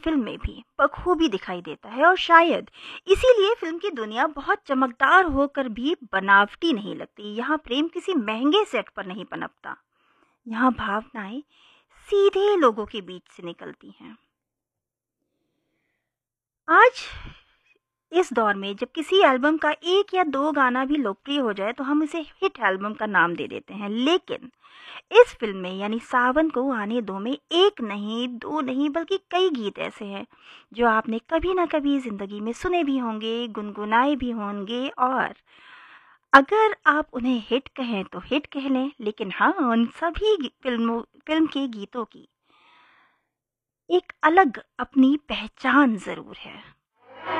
Film में भी बखूबी दिखाई देता है और शायद इसीलिए फिल्म की दुनिया बहुत चमकदार होकर भी बनावटी नहीं लगती। यहाँ प्रेम किसी महंगे सेट पर नहीं पनपता, यहाँ भावनाएं सीधे लोगों के बीच से निकलती हैं। आज इस दौर में जब किसी एल्बम का एक या दो गाना भी लोकप्रिय हो जाए तो हम इसे हिट एल्बम का नाम दे देते हैं, लेकिन इस फिल्म में यानी सावन को आने दो में एक नहीं, दो नहीं, बल्कि कई गीत ऐसे हैं जो आपने कभी ना कभी ज़िंदगी में सुने भी होंगे, गुनगुनाए भी होंगे, और अगर आप उन्हें हिट कहें तो हिट कह लें, लेकिन हाँ, उन सभी फिल्म के गीतों की एक अलग अपनी पहचान ज़रूर है।